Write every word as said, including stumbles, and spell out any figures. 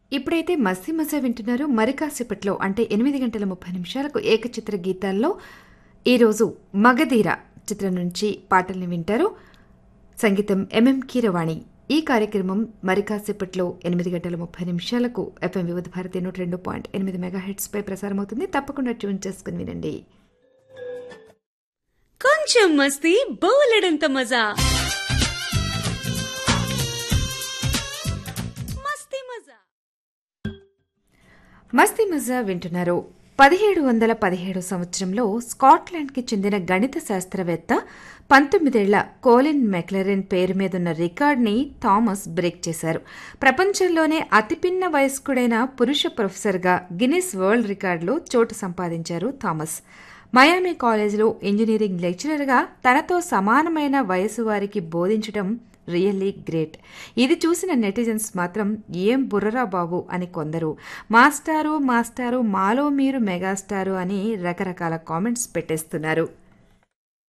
ఇప్పుడైతే మస్సి మజా వింటున్నారు. మరి కాసేపట్లో అంటే ఎనిమిది గంటల ముప్పై నిమిషాలకు ఏకచిత్ర గీతాల్లో ఈరోజు మగధీర చిత్రం నుంచి పాటల్ని వింటారు. సంగీతం ఎంఎం కీరవాణి. ఈ కార్యక్రమం మరి కాసేపట్లో ఎనిమిది గంటల ముప్పై నిమిషాలకు ఎఫ్ఎం వివిధ భారతి నూట రెండు పాయింట్ ఎనిమిది మెగాహెట్స్ పై ప్రసారమవుతుంది. తప్పకుండా ట్యూన్ చేసుకుని వినండి. కొంచెం మస్తీ బోలెడంత మజా. మస్తీ మజా మస్తీ మజా వింటున్నారు. పదిహేడు వందల పదిహేడు సంవత్సరంలో స్కాట్లాండ్కి చెందిన గణిత శాస్త్రవేత్త పంతొమ్మిదేళ్ల కోలిన్ మెక్లరెన్ పేరు మీదున్న రికార్డ్ని థామస్ బ్రేక్ చేశారు. ప్రపంచంలోనే అతిపిన్న వయస్కుడైన పురుష ప్రొఫెసర్గా గిన్నిస్ వరల్డ్ రికార్డులో చోటు సంపాదించారు థామస్. మయామి కాలేజీలో ఇంజనీరింగ్ లెక్చరర్గా తనతో సమానమైన వయసు వారికి బోధించడం రియల్లీ గ్రేట్. ఇది చూసిన నెటిజన్స్ మాత్రం ఏం బుర్రరా బాబు అని కొందరు, మాస్టారు మాస్టారు మాలో మీరు మెగాస్టారు అని రకరకాల కామెంట్స్ పెట్టేస్తున్నారు.